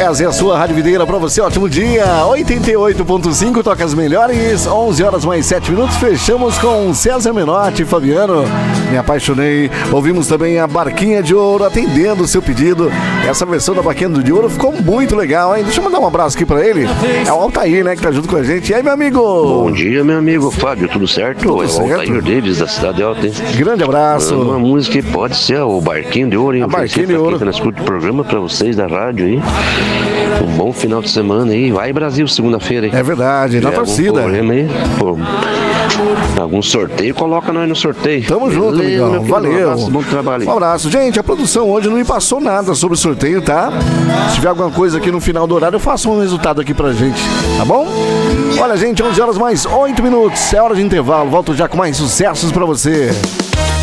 Essa é a sua Rádio Videira pra você, ótimo dia. 88.5, toca as melhores, 11 horas mais 7 minutos. Fechamos com César Menotti e Fabiano, Me Apaixonei. Ouvimos também a Barquinha de Ouro, atendendo o seu pedido. Essa versão da Barquinha de Ouro ficou muito legal, hein? Deixa eu mandar um abraço aqui pra ele. É o Altair, né, que tá junto com a gente. E aí, meu amigo? Bom dia, meu amigo Fábio, tudo certo? Tudo é o certo. Altair Davis, da Cidade Alta, hein? Grande abraço. Uma música que pode ser o Barquinho de Ouro, hein? A Barquinha de Ouro. Tá na escuta do programa pra vocês da rádio aí. Um bom final de semana aí. Vai Brasil, segunda-feira aí. É verdade, na torcida. Aí, pô, algum sorteio, coloca nós no sorteio. Tamo junto, Beleza, amigão. Valeu. Um abraço, bom trabalho. Um abraço. Gente, a produção hoje não me passou nada sobre o sorteio, tá? Se tiver alguma coisa aqui no final do horário, eu faço um resultado aqui pra gente, tá bom? Olha, gente, 11 horas mais 8 minutos. É hora de intervalo. Volto já com mais sucessos pra você.